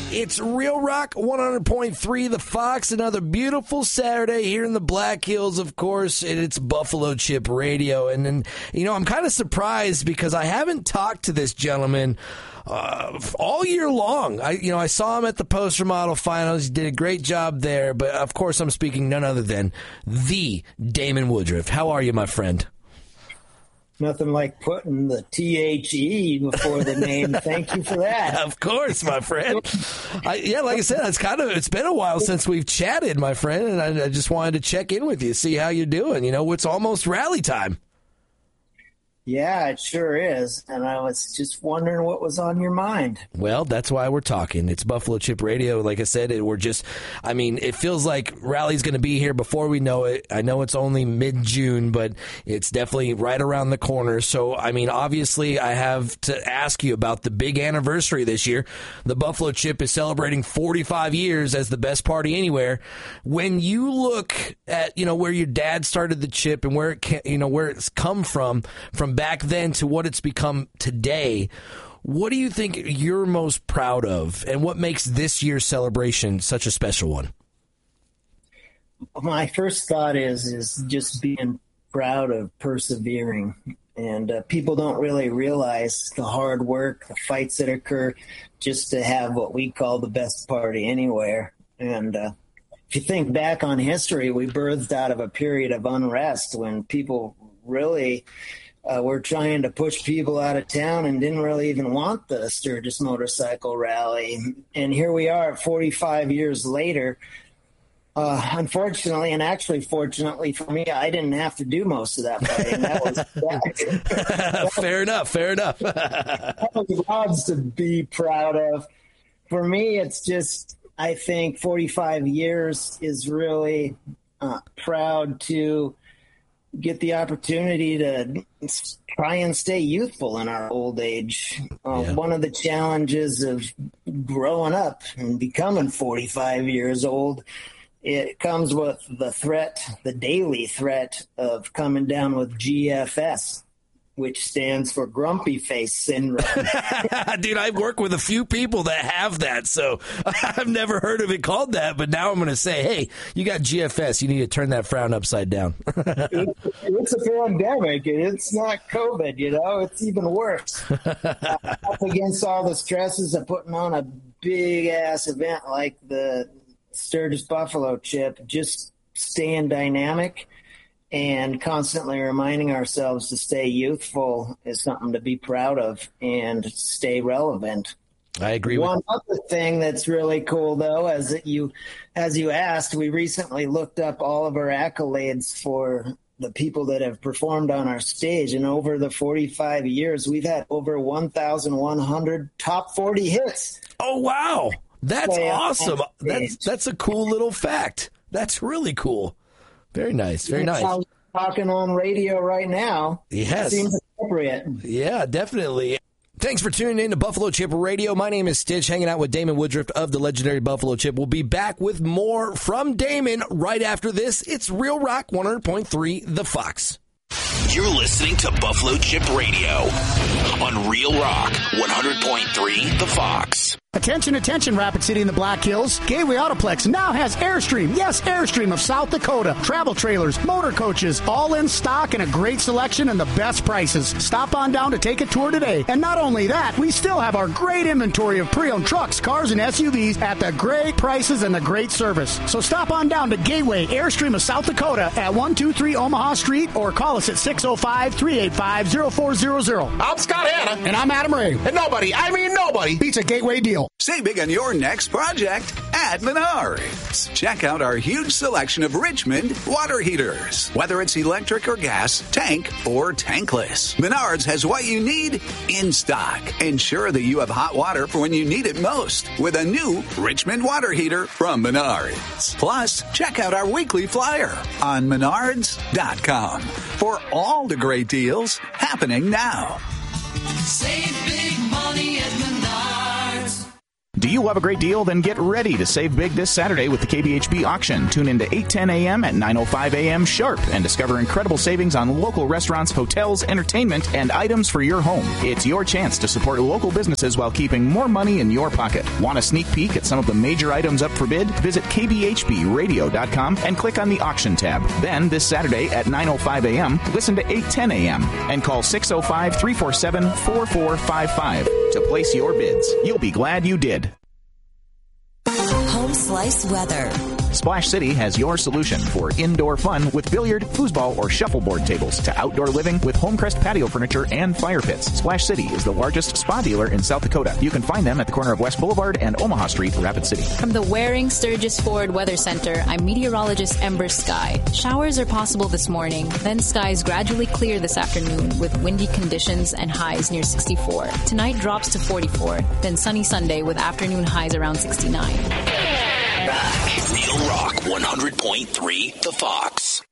It's Real Rock 100.3 The Fox. Another beautiful Saturday here in the Black Hills, of course, and it's Buffalo Chip Radio. And I'm kind of surprised because I haven't talked to this gentleman all year long. I saw him at the Poster Model Finals. He did a great job there. But, of course, I'm speaking none other than the Damon Woodruff. How are you, my friend? Nothing like putting the THE before the name. Thank you for that. Of course, my friend. Like I said, it's been a while since we've chatted, my friend, and I just wanted to check in with you, see how you're doing. It's almost rally time. Yeah, it sure is. And I was just wondering what was on your mind. Well, that's why we're talking. It's Buffalo Chip Radio. Like I said, it feels like rally's going to be here before we know it. I know it's only mid-June, but it's definitely right around the corner. So, obviously, I have to ask you about the big anniversary this year. The Buffalo Chip is celebrating 45 years as the best party anywhere. When you look at, where your dad started the Chip and where it's come from back then to what it's become today, what do you think you're most proud of, and what makes this year's celebration such a special one? My first thought is just being proud of persevering. And people don't really realize the hard work, the fights that occur just to have what we call the best party anywhere. And if you think back on history, we birthed out of a period of unrest when people really were trying to push people out of town and didn't really even want the Sturgis Motorcycle Rally. And here we are 45 years later. Unfortunately, and actually fortunately for me, I didn't have to do most of that fighting. Fair enough. That was odds to be proud of. For me, it's just, I think 45 years is really proud to get the opportunity to try and stay youthful in our old age. One of the challenges of growing up and becoming 45 years old, it comes with the daily threat of coming down with GFS, which stands for Grumpy Face Syndrome. Dude, I work with a few people that have that, so I've never heard of it called that, but now I'm going to say, hey, you got GFS. You need to turn that frown upside down. It's a pandemic. It's not COVID, It's even worse. Up against all the stresses of putting on a big-ass event like the Sturgis Buffalo Chip, just staying dynamic and constantly reminding ourselves to stay youthful is something to be proud of and stay relevant. I agree. One other thing that's really cool, though, as you asked, we recently looked up all of our accolades for the people that have performed on our stage. And over the 45 years, we've had over 1,100 top 40 hits. Oh, wow. That's awesome. That's a cool little fact. That's really cool. Very nice. Very nice. Talking on radio right now. Yes. Seems appropriate. Yeah, definitely. Thanks for tuning in to Buffalo Chip Radio. My name is Stitch, hanging out with Damon Woodruff of the legendary Buffalo Chip. We'll be back with more from Damon right after this. It's Real Rock 100.3 The Fox. You're listening to Buffalo Chip Radio on Real Rock 100.3 The Fox. Attention, attention, Rapid City in the Black Hills. Gateway Autoplex now has Airstream. Yes, Airstream of South Dakota. Travel trailers, motor coaches, all in stock and a great selection and the best prices. Stop on down to take a tour today. And not only that, we still have our great inventory of pre-owned trucks, cars, and SUVs at the great prices and the great service. So stop on down to Gateway Airstream of South Dakota at 123 Omaha Street or call us at 605-385-0400. I'm Scott Hanna. And I'm Adam Ray. And nobody beats a Gateway deal. Save big on your next project at Menards. Check out our huge selection of Richmond water heaters. Whether it's electric or gas, tank or tankless, Menards has what you need in stock. Ensure that you have hot water for when you need it most with a new Richmond water heater from Menards. Plus, check out our weekly flyer on Menards.com for all the great deals happening now. Save big money at Menards. Do you love a great deal? Then get ready to save big this Saturday with the KBHB auction. Tune in to 8:10 a.m. at 9:05 a.m. sharp and discover incredible savings on local restaurants, hotels, entertainment, and items for your home. It's your chance to support local businesses while keeping more money in your pocket. Want a sneak peek at some of the major items up for bid? Visit kbhbradio.com and click on the auction tab. Then, this Saturday at 9:05 a.m., listen to 8:10 a.m. and call 605-347-4455 to place your bids. You'll be glad you did. Home Slice Weather. Splash City has your solution for indoor fun with billiard, foosball, or shuffleboard tables to outdoor living with Homecrest patio furniture and fire pits. Splash City is the largest spa dealer in South Dakota. You can find them at the corner of West Boulevard and Omaha Street, Rapid City. From the Waring Sturgis Ford Weather Center, I'm meteorologist Ember Sky. Showers are possible this morning, then skies gradually clear this afternoon with windy conditions and highs near 64. Tonight drops to 44, then sunny Sunday with afternoon highs around 69. Real Rock 100.3 The Fox.